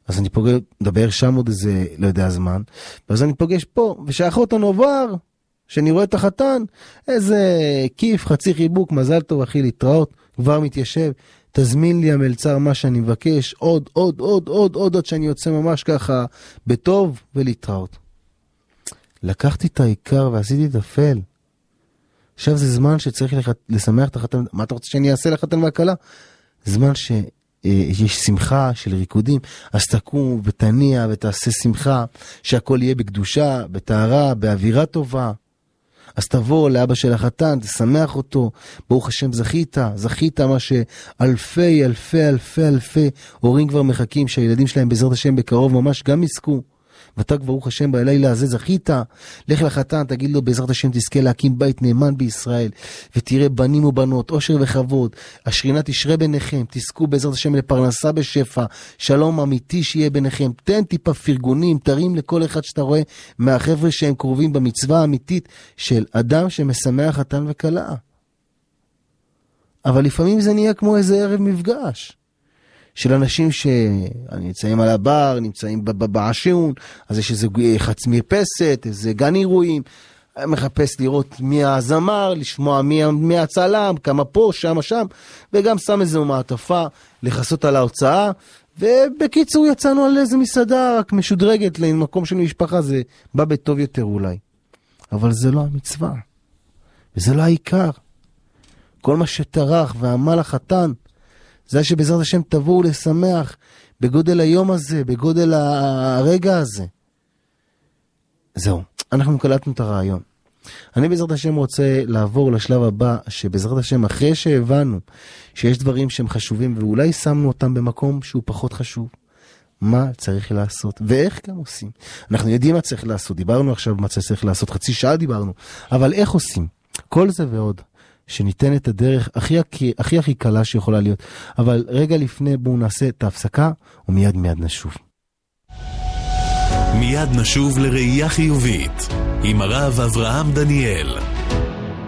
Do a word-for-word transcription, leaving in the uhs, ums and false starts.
אז אני פוגש, מדבר שם עוד איזה, לא יודע זמן, ואז אני פוגש פה, ושאחות הנובר, שאני רואה את החתן, איזה כיף, חצי חיבוק, מזל טוב אחי, להתראות, כבר מתיישב, תזמין לי המלצר מה שאני מבקש, עוד, עוד, עוד, עוד, עוד, עוד, שאני יוצא ממש ככה בטוב, ולהתראות. לקחתי את העיקר ועשיתי את הפל. עכשיו זה זמן שצריך לח... לשמח את החתן, מה אתה רוצה שאני אעשה לחתן והקלה? זמן שיש שמחה של ריקודים, אז תקום ותניע ותעשה שמחה, שהכל יהיה בקדושה, בתארה, באווירה טובה. אז תבוא לאבא של החתן, תשמח אותו, ברוך השם זכית, זכית מה שאלפי, אלפי, אלפי, אלפי הורים כבר מחכים שהילדים שלהם בעזרת השם בקרוב ממש גם יזכו. ואתה כבר ברוך השם בלילה הזה זכית, לך לחתן, תגיד לו בעזרת השם תזכה להקים בית נאמן בישראל, ותראה בנים ובנות, אושר וכבוד, השכינה תשרה ביניכם, תזכו בעזרת השם לפרנסה בשפע, שלום אמיתי שיהיה ביניכם, תן טיפה פרגונים, תרים לכל אחד שאתה רואה מהחבר'ה שהם קרובים במצווה האמיתית של אדם שמשמח חתן וכלה. אבל לפעמים זה נהיה כמו איזה ערב מפגש. של אנשים שנמצאים על הבר, נמצאים בעשיון, אז יש איזה חץ מרפסת, איזה גן אירועים, מחפש לראות מי הזמר, לשמוע מי, מי הצלם, כמה פה, שם, שם, וגם שם איזו מעטפה לחסות על ההוצאה, ובקיצור יצאנו על איזה מסעדה רק משודרגת למקום של משפחה, זה בא בטוב יותר אולי. אבל זה לא המצווה, וזה לא העיקר. כל מה שטרח ועמל החתן, זה שבעזרת השם תבואו לשמח בגודל היום הזה, בגודל הרגע הזה. זהו, אנחנו קלטנו את הרעיון. אני בעזרת השם רוצה לעבור לשלב הבא, שבעזרת השם אחרי שהבנו שיש דברים שהם חשובים, ואולי שמנו אותם במקום שהוא פחות חשוב, מה צריך לעשות, ואיך גם עושים. אנחנו יודעים מה צריך לעשות, דיברנו עכשיו מה צריך לעשות, חצי שעה דיברנו, אבל איך עושים? כל זה ועוד. שניתן את הדרך הכי הכי, הכי הכי קלה שיכולה להיות. אבל רגע לפני בואו נעשה את ההפסקה, ומיד מיד נשוב. מיד נשוב לראייה חיובית, עם הרב אברהם דניאל.